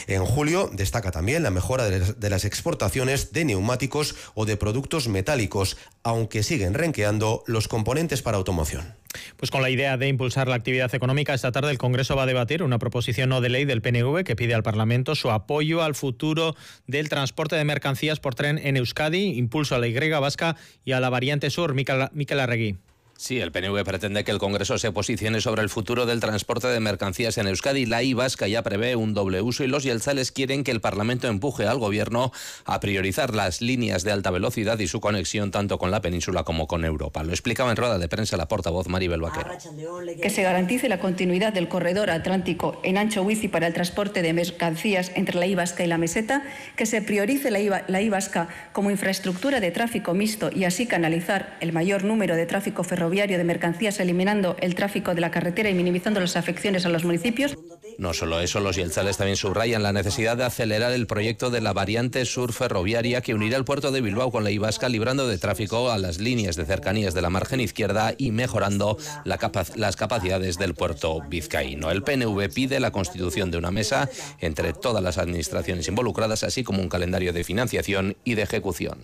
En julio destaca también la mejora de las exportaciones de neumáticos o de productos metálicos, aunque siguen renqueando los componentes para automoción. Pues con la idea de impulsar la actividad económica, esta tarde el Congreso va a debatir una proposición no de ley del PNV que pide al Parlamento su apoyo al futuro del transporte de mercancías por tren en Euskadi, impulso a la Y vasca y a la variante sur. Mikel Arregui. Sí, el PNV pretende que el Congreso se posicione sobre el futuro del transporte de mercancías en Euskadi. La Y vasca ya prevé un doble uso y los jeltzales quieren que el Parlamento empuje al Gobierno a priorizar las líneas de alta velocidad y su conexión tanto con la península como con Europa. Lo explicaba en rueda de prensa la portavoz Maribel Vaquero. Que se garantice la continuidad del corredor atlántico en ancho wifi para el transporte de mercancías entre la Y vasca y la meseta, que se priorice la Y vasca como infraestructura de tráfico mixto y así canalizar el mayor número de tráfico ferroviario de mercancías, eliminando el tráfico de la carretera y minimizando las afecciones a los municipios. No solo eso, los jeltzales también subrayan la necesidad de acelerar el proyecto de la variante sur ferroviaria que unirá el puerto de Bilbao con la Y vasca, librando de tráfico a las líneas de cercanías de la margen izquierda y mejorando las capacidades del puerto vizcaíno. El PNV pide la constitución de una mesa entre todas las administraciones involucradas, así como un calendario de financiación y de ejecución.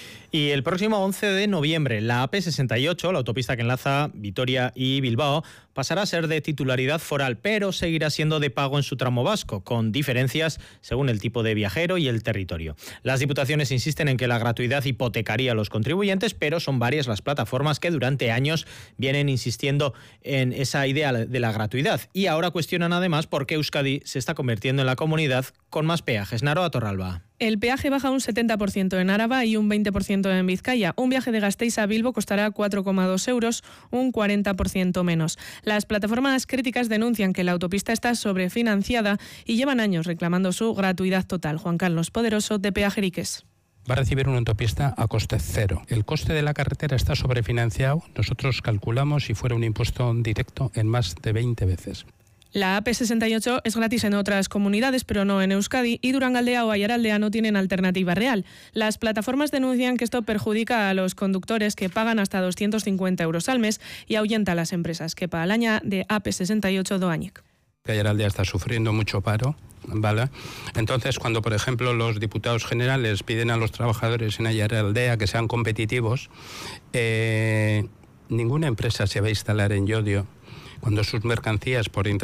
Y el próximo 11 de noviembre, la AP68, la autopista que enlaza Vitoria y Bilbao, pasará a ser de titularidad foral, pero seguirá siendo de pago en su tramo vasco, con diferencias según el tipo de viajero y el territorio. Las diputaciones insisten en que la gratuidad hipotecaría a los contribuyentes, pero son varias las plataformas que durante años vienen insistiendo en esa idea de la gratuidad. Y ahora cuestionan además por qué Euskadi se está convirtiendo en la comunidad con más peajes. Naroa Torralba. El peaje baja un 70% en Araba y un 20% en Vizcaya. Un viaje de Gasteiz a Bilbo costará 4,2 euros, un 40% menos. Las plataformas críticas denuncian que la autopista está sobrefinanciada y llevan años reclamando su gratuidad total. Juan Carlos Poderoso, de Peajeriques. Va a recibir una autopista a coste cero. El coste de la carretera está sobrefinanciado. Nosotros calculamos si fuera un impuesto directo en más de 20 veces. La AP68 es gratis en otras comunidades, pero no en Euskadi, y Durangaldea o Aiaraldea no tienen alternativa real. Las plataformas denuncian que esto perjudica a los conductores que pagan hasta 250 euros al mes y ahuyenta a las empresas. Kepa Alaña, de AP68 Doañic. Aiaraldea está sufriendo mucho paro, ¿vale? Entonces, cuando, por ejemplo, los diputados generales piden a los trabajadores en Aiaraldea que sean competitivos, ninguna empresa se va a instalar en Llodio cuando sus mercancías por